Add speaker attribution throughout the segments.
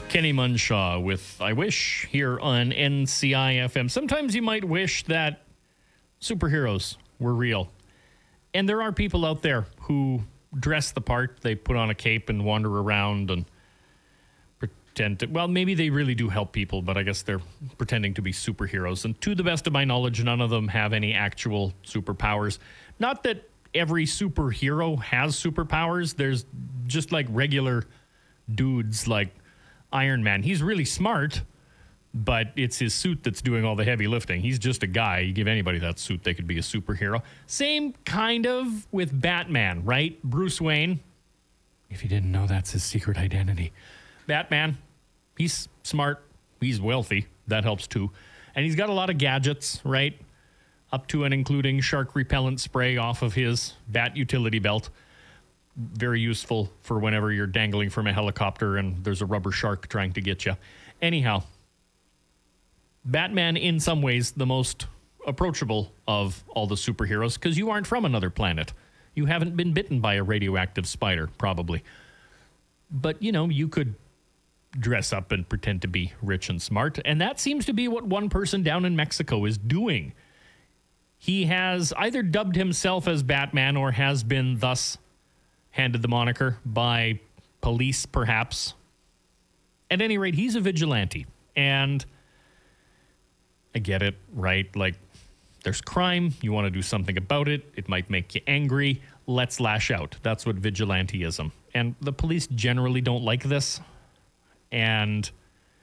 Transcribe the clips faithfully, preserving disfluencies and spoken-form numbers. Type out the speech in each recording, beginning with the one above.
Speaker 1: Kenny Munshaw with I Wish here on N C I F M. Sometimes you might wish that superheroes were real. And there are people out there who dress the part. They put on a cape and wander around and pretend to, well, maybe they really do help people, but I guess they're pretending to be superheroes. And to the best of my knowledge, none of them have any actual superpowers. Not that every superhero has superpowers. There's just like regular dudes like Iron Man. He's really smart, but it's his suit that's doing all the heavy lifting. He's just a guy. You give anybody that suit, they could be a superhero. Same kind of with Batman, right? Bruce Wayne. If you didn't know, that's his secret identity. Batman, he's smart. He's wealthy. That helps too. And he's got a lot of gadgets, right? Up to and including shark repellent spray off of his bat utility belt. Very useful for whenever you're dangling from a helicopter and there's a rubber shark trying to get you. Anyhow, Batman, in some ways, the most approachable of all the superheroes because you aren't from another planet. You haven't been bitten by a radioactive spider, probably. But, you know, you could dress up and pretend to be rich and smart. And that seems to be what one person down in Mexico is doing. He has either dubbed himself as Batman or has been thus handed the moniker by police, perhaps. At any rate, he's a vigilante. And I get it, right? Like, there's crime. You want to do something about it. It might make you angry. Let's lash out. That's what vigilantism. And the police generally don't like this. And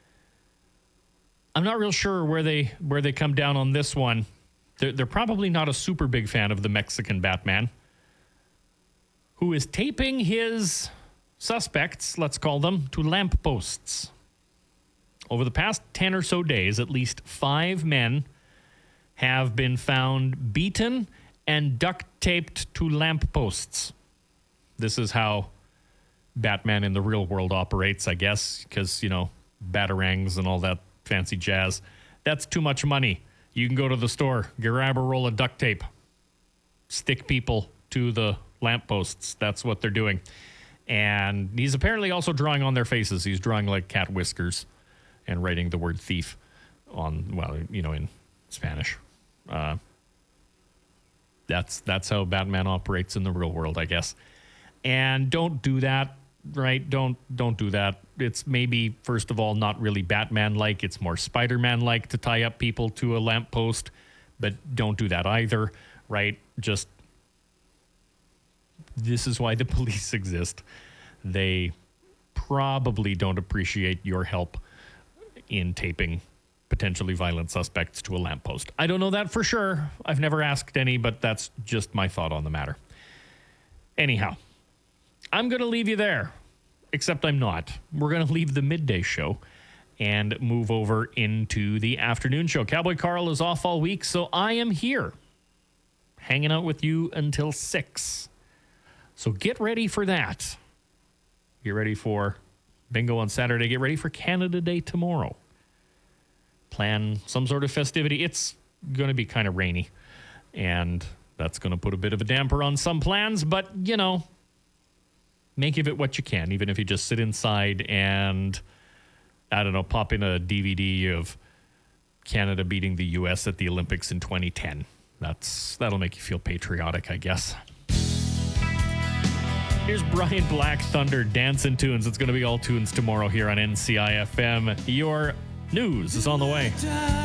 Speaker 1: I'm not real sure where they where they come down on this one. They're, they're probably not a super big fan of the Mexican Batman, who is taping his suspects, let's call them, to lampposts. Over the past ten or so days, at least five men have been found beaten and duct taped to lampposts. This is how Batman in the real world operates, I guess, because, you know, batarangs and all that fancy jazz. That's too much money. You can go to the store, grab a roll of duct tape, stick people to the lampposts. That's what they're doing. And he's apparently also drawing on their faces. He's drawing like cat whiskers and writing the word thief on, well, you know, in Spanish. Uh, that's that's how Batman operates in the real world, I guess. And don't do that, right? Don't don't do that. It's maybe, first of all, not really Batman-like. It's more Spider-Man-like to tie up people to a lamppost. But don't do that either, right? Just, this is why the police exist. They probably don't appreciate your help in taping potentially violent suspects to a lamppost. I don't know that for sure. I've never asked any, but that's just my thought on the matter. Anyhow, I'm going to leave you there, except I'm not. We're going to leave the midday show and move over into the afternoon show. Cowboy Carl is off all week, so I am here hanging out with you until six. So get ready for that. Get ready for bingo on Saturday. Get ready for Canada Day tomorrow. Plan some sort of festivity. It's going to be kind of rainy, and that's going to put a bit of a damper on some plans, but, you know, make of it what you can, even if you just sit inside and, I don't know, pop in a D V D of Canada beating the U S at the Olympics in twenty ten. That's That'll make you feel patriotic, I guess. Here's Brian Black Thunder, Dancing Tunes. It's going to be all tunes tomorrow here on N C I F M. Your news is on the way.